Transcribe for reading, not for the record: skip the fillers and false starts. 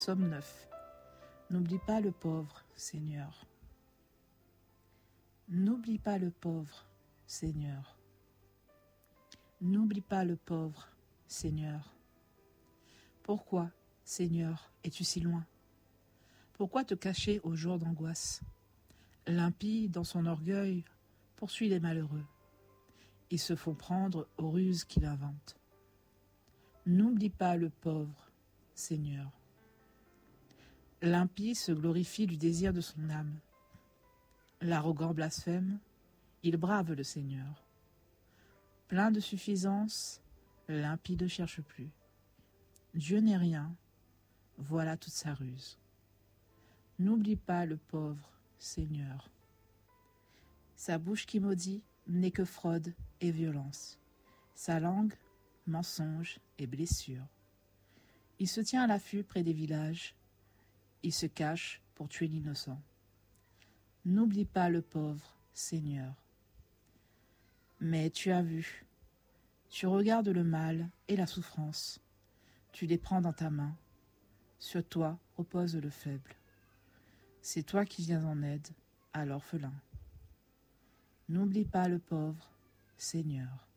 Psaume 9. N'oublie pas le pauvre, Seigneur. N'oublie pas le pauvre, Seigneur. N'oublie pas le pauvre, Seigneur. Pourquoi, Seigneur, es-tu si loin? Pourquoi te cacher au jour d'angoisse? L'impie, dans son orgueil, poursuit les malheureux. Ils se font prendre aux ruses qu'il invente. N'oublie pas le pauvre, Seigneur. L'impie se glorifie du désir de son âme. L'arrogant blasphème, il brave le Seigneur. Plein de suffisance, l'impie ne cherche plus. Dieu n'est rien, voilà toute sa ruse. N'oublie pas le pauvre, Seigneur. Sa bouche qui maudit n'est que fraude et violence. Sa langue, mensonge et blessure. Il se tient à l'affût près des villages. Il se cache pour tuer l'innocent. N'oublie pas le pauvre, Seigneur. Mais tu as vu, tu regardes le mal et la souffrance. Tu les prends dans ta main. Sur toi repose le faible. C'est toi qui viens en aide à l'orphelin. N'oublie pas le pauvre, Seigneur.